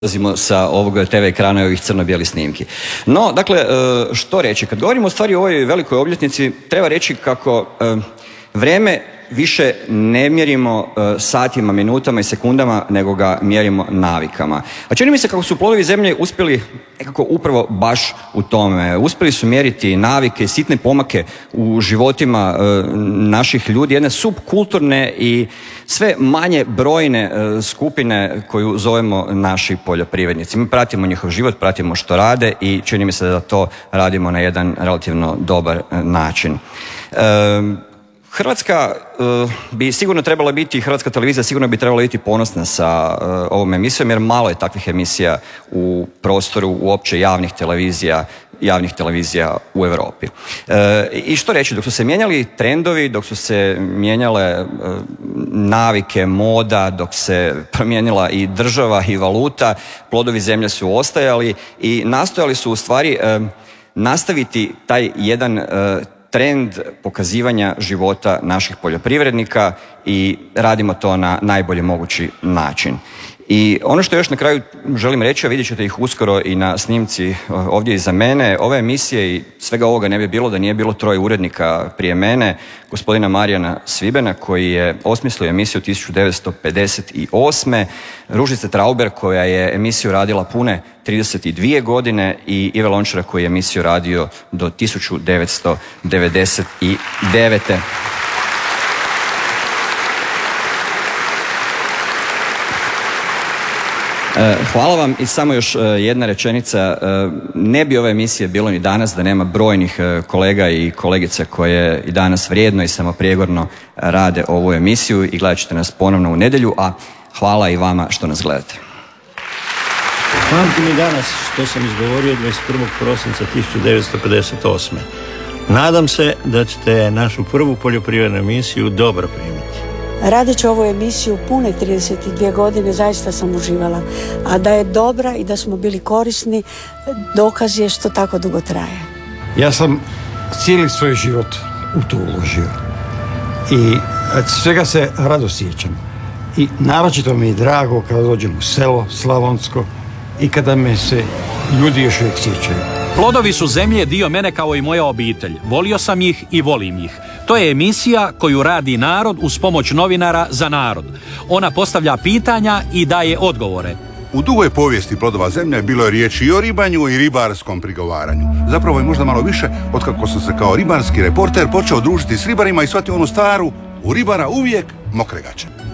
Dolazimo sa ovog TV ekrana i ovih crno-bijelih snimki. No, dakle, što reći? Kad govorimo o stvari o ovoj velikoj obljetnici, treba reći kako vrijeme više ne mjerimo satima, minutama i sekundama, nego ga mjerimo navikama. A čini mi se kako su Plodovi zemlje uspjeli nekako upravo baš u tome. Uspjeli su mjeriti navike i sitne pomake u životima naših ljudi, jedne subkulturne i sve manje brojne skupine koju zovemo naši poljoprivrednici. Mi pratimo njihov život, pratimo što rade i čini mi se da to radimo na jedan relativno dobar način. Hrvatska bi sigurno trebala biti, Hrvatska televizija sigurno bi trebala biti ponosna sa ovom emisijom, jer malo je takvih emisija u prostoru uopće javnih televizija u Europi. I što reći, dok su se mijenjali trendovi, dok su se mijenjale navike, moda, dok se promijenila i država i valuta, Plodovi zemlje su ostajali i nastojali su u stvari nastaviti taj jedan trend pokazivanja života naših poljoprivrednika i radimo to na najbolji mogući način. I ono što još na kraju želim reći, a vidjet ćete ih uskoro i na snimci ovdje iza mene, ove emisije i svega ovoga ne bi bilo da nije bilo troje urednika prije mene, gospodina Marijana Svibena koji je osmislio emisiju 1958. Ružice Trauber koja je emisiju radila pune 32 godine i Ive Lončara koji je emisiju radio do 1999. Hvala vam i samo još jedna rečenica. Ne bi ove emisije bilo ni danas da nema brojnih kolega i kolegica koje i danas vrijedno i samoprijegorno rade ovu emisiju i gledat ćete nas ponovno u nedjelju, a hvala i vama što nas gledate. Pamtim i danas što sam izgovorio 21. prosinca 1958. Nadam se da ćete našu prvu poljoprivrednu emisiju dobro primiti. Radeći ovu emisiju pune 32 godine zaista sam uživala, a da je dobra i da smo bili korisni dokaz je što tako dugo traje. Ja sam cijeli svoj život u to uložio i svega se rado sjećam i naročito mi je drago kada dođem u selo Slavonsko i kada me se ljudi još uvijek sjećaju. Plodovi su zemlje dio mene kao i moja obitelj. Volio sam ih i volim ih. To je emisija koju radi narod uz pomoć novinara za narod. Ona postavlja pitanja i daje odgovore. U dugoj povijesti Plodova zemlje bilo je riječi i o ribanju i ribarskom prigovaranju. Zapravo je možda malo više otkako sam se kao ribarski reporter počeo družiti s ribarima i shvatio onu staru, u ribara uvijek mokre gaće.